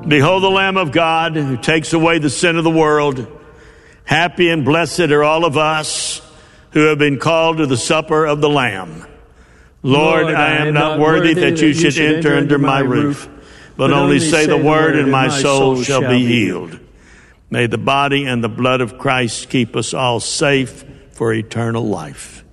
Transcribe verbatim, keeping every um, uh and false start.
Behold the Lamb of God who takes away the sin of the world. Happy and blessed are all of us who have been called to the supper of the Lamb. Lord, Lord I am not worthy that you should enter under my roof, but only say the word and my soul shall be healed. May the body and the blood of Christ keep us all safe for eternal life.